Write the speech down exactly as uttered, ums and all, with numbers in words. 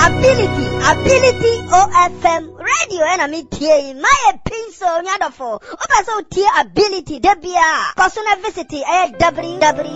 Ability, ability O F M radio and a media. My pencil, nyadofo. Opa so tea ability, debia. Cause on a visit, eh, W W